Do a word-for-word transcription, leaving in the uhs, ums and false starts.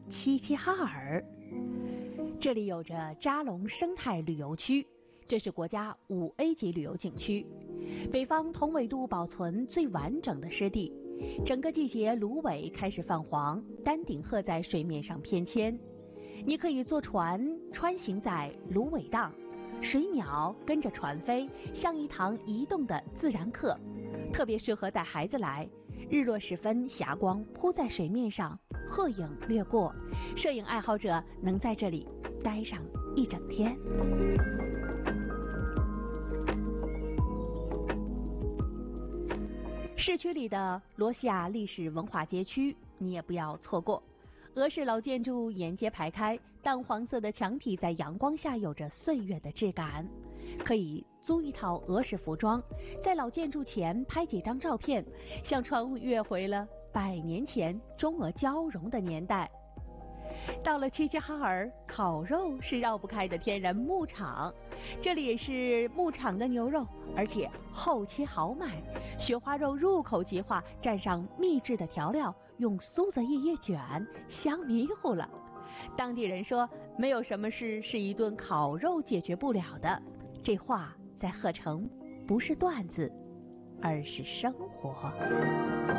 齐齐哈尔。这里有着扎龙生态旅游区，这是国家五 A 级旅游景区，北方同纬度保存最完整的湿地。整个季节芦苇开始泛黄，丹顶鹤在水面上翩跹。你可以坐船穿行在芦苇荡，水鸟跟着船飞，像一堂移动的自然课，特别适合带孩子来。日落时分，霞光铺在水面上，鹤影掠过，摄影爱好者能在这里待上一整天。市区里的罗西亚历史文化街区你也不要错过。俄式老建筑沿街排开，淡黄色的墙体在阳光下有着岁月的质感。可以租一套俄式服装，在老建筑前拍几张照片，像穿越回了百年前中俄交融的年代。到了齐齐哈尔，烤肉是绕不开的天然牧场，这里也是牧场的牛肉，而且厚切好买，雪花肉入口即化，蘸上秘制的调料，用苏子叶叶卷，香迷糊了。当地人说，没有什么事是一顿烤肉解决不了的，这话在鹤城不是段子，而是生活。